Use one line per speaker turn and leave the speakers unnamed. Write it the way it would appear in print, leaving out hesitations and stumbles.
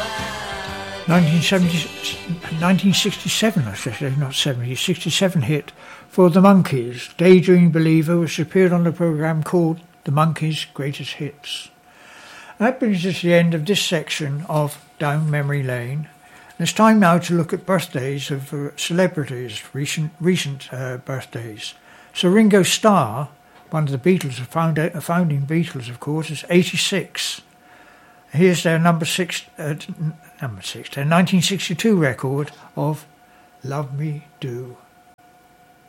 1967, I should say, not 70, 67 hit for the Monkees, Daydream Believer, which appeared on the programme called The Monkees' Greatest Hits. That brings us to the end of this section of Down Memory Lane. And it's time now to look at birthdays of celebrities, recent birthdays. So Ringo Starr, one of the Beatles, founding Beatles, of course, is 86. Here's their their 1962 record of Love Me Do.